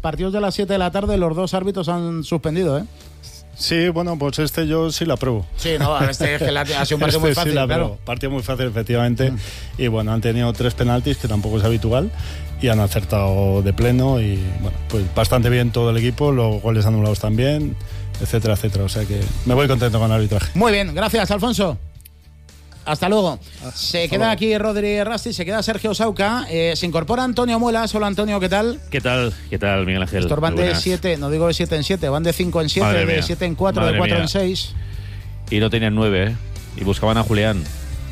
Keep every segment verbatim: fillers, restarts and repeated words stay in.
partidos de las siete de la tarde, los dos árbitros han suspendido, ¿eh? Sí, bueno, pues este yo sí lo apruebo. Sí, no, este es que ha sido un partido este muy fácil, sí claro. Partido muy fácil, efectivamente. Mm. Y bueno, han tenido tres penaltis, que tampoco es habitual, y han acertado de pleno. Y bueno, pues bastante bien todo el equipo, los goles anulados también, etcétera, etcétera. O sea que me voy contento con el arbitraje. Muy bien, gracias, Alfonso. Hasta luego. Se Hasta queda luego. aquí Rodri Rasti, se queda Sergio Sauca, eh, se incorpora Antonio Muelas. Hola, Antonio, ¿qué tal? ¿Qué tal? ¿Qué tal, Miguel Ángel? Estos van de siete, no digo de siete en siete, van de cinco en siete, de siete en cuatro, de cuatro en seis. Y no tenían nueve, ¿eh? Y buscaban a Julián.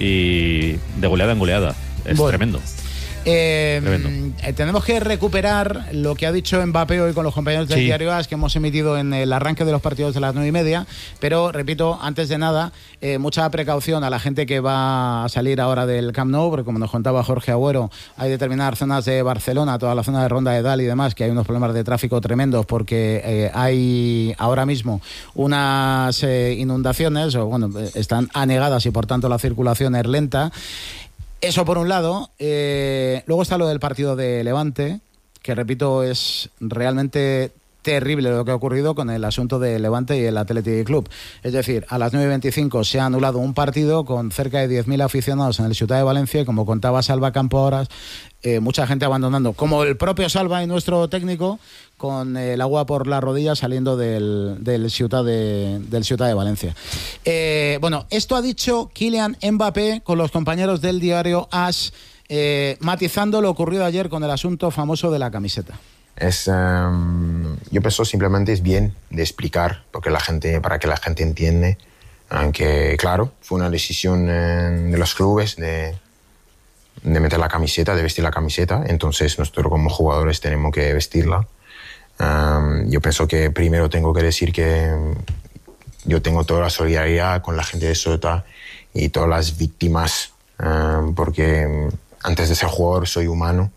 Y de goleada en goleada. Es bueno. tremendo. Eh, eh, tenemos que recuperar lo que ha dicho Mbappé hoy con los compañeros del sí. Diario AS, que hemos emitido en el arranque de los partidos de las nueve y media, pero repito, antes de nada, eh, mucha precaución a la gente que va a salir ahora del Camp Nou, porque como nos contaba Jorge Agüero, hay determinadas zonas de Barcelona, toda la zona de Ronda de Dalt y demás, que hay unos problemas de tráfico tremendos porque eh, hay ahora mismo unas eh, inundaciones, o bueno, están anegadas y por tanto la circulación es lenta. Eso por un lado. Eh, luego está lo del partido de Levante, que repito, es realmente terrible lo que ha ocurrido con el asunto de Levante y el Athletic Club. Es decir, a las nueve y veinticinco se ha anulado un partido con cerca de diez mil aficionados en el Ciutat de Valencia y, como contaba Salva Campo ahora, eh, mucha gente abandonando, como el propio Salva y nuestro técnico, con el agua por la rodilla saliendo del, del, Ciutat, de, del Ciutat de Valencia. Eh, bueno, esto ha dicho Kylian Mbappé con los compañeros del diario AS, eh, matizando lo ocurrido ayer con el asunto famoso de la camiseta. Es, um, yo pienso simplemente es bien de explicar porque la gente, para que la gente entiende, aunque claro, fue una decisión eh, de los clubes de, de meter la camiseta, de vestir la camiseta, entonces nosotros como jugadores tenemos que vestirla. Um, yo pienso que primero tengo que decir que yo tengo toda la solidaridad con la gente de Ceuta y todas las víctimas, um, porque antes de ser jugador soy humano.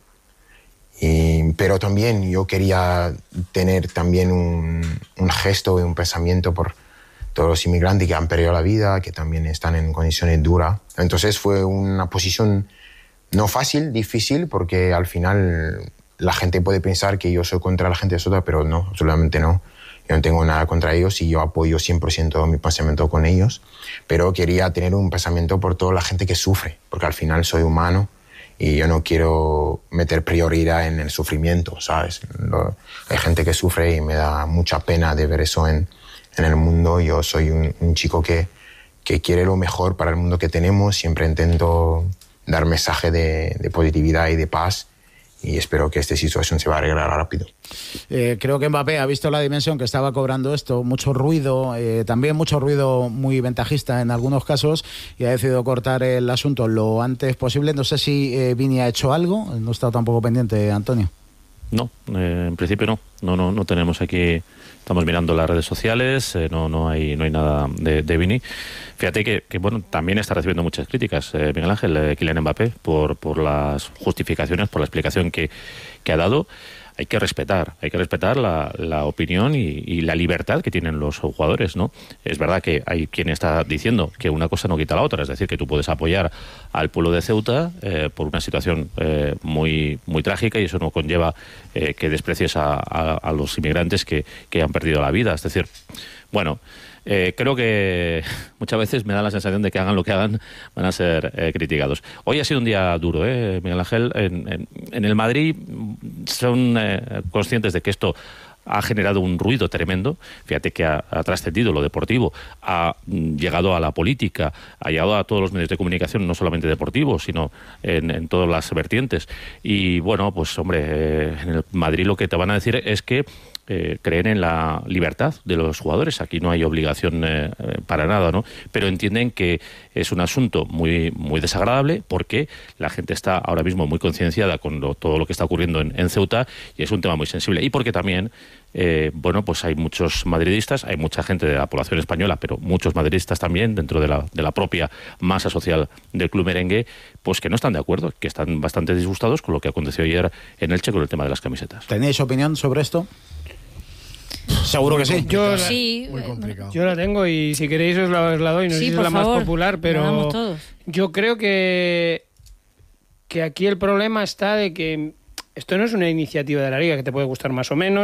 Y, pero también yo quería tener también un, un gesto y un pensamiento por todos los inmigrantes que han perdido la vida, que también están en condiciones duras. Entonces fue una posición no fácil, difícil, porque al final la gente puede pensar que yo soy contra la gente de Ceuta, pero no, absolutamente no. Yo no tengo nada contra ellos y yo apoyo cien por ciento mi pensamiento con ellos, pero quería tener un pensamiento por toda la gente que sufre, porque al final soy humano. Y yo no quiero meter prioridad en el sufrimiento, ¿sabes? Lo, hay gente que sufre y me da mucha pena de ver eso en, en el mundo. Yo soy un, un chico que, que quiere lo mejor para el mundo que tenemos. Siempre intento dar mensaje de, de positividad y de paz. Y espero que esta situación se va a arreglar rápido. Eh, creo que Mbappé ha visto la dimensión que estaba cobrando esto, mucho ruido, eh, también mucho ruido muy ventajista en algunos casos, y ha decidido cortar el asunto lo antes posible. No sé si eh, Vini ha hecho algo, no he estado tampoco pendiente, Antonio. No, eh, en principio no. No, no, no tenemos aquí. Estamos mirando las redes sociales, eh, no, no hay, no hay nada de, de Vini. Fíjate que, que bueno, también está recibiendo muchas críticas, eh, Miguel Ángel, eh, Kylian Mbappé, por, por las justificaciones, por la explicación que, que ha dado. Hay que respetar, hay que respetar la, la opinión y, y la libertad que tienen los jugadores, ¿no? Es verdad que hay quien está diciendo que una cosa no quita la otra, es decir, que tú puedes apoyar al pueblo de Ceuta eh, por una situación eh, muy muy trágica, y eso no conlleva eh, que desprecies a, a, a los inmigrantes que, que han perdido la vida. Es decir, bueno, Eh, creo que muchas veces me da la sensación de que hagan lo que hagan, van a ser eh, criticados. Hoy ha sido un día duro, ¿eh, Miguel Ángel? En, en, en el Madrid son eh, conscientes de que esto ha generado un ruido tremendo. Fíjate que ha, ha trascendido lo deportivo, ha llegado a la política, ha llegado a todos los medios de comunicación, no solamente deportivos, sino en, en todas las vertientes. Y bueno, pues hombre, eh, en el Madrid lo que te van a decir es que Eh, creen en la libertad de los jugadores. Aquí no hay obligación eh, para nada, ¿no? Pero entienden que es un asunto muy muy desagradable porque la gente está ahora mismo muy concienciada con lo, todo lo que está ocurriendo en, en Ceuta, y es un tema muy sensible. Y porque también, eh, bueno, pues hay muchos madridistas, hay mucha gente de la población española, pero muchos madridistas también dentro de la, de la propia masa social del club merengue, pues que no están de acuerdo, que están bastante disgustados con lo que aconteció ayer en Elche con el tema de las camisetas. ¿Tenéis opinión sobre esto? Seguro que sí. Yo, sí, muy complicado. Yo la tengo y si queréis os la, os la doy. No sí, sé si es la favor, más popular, pero yo creo que, que aquí el problema está de que esto no es una iniciativa de la Liga, que te puede gustar más o menos.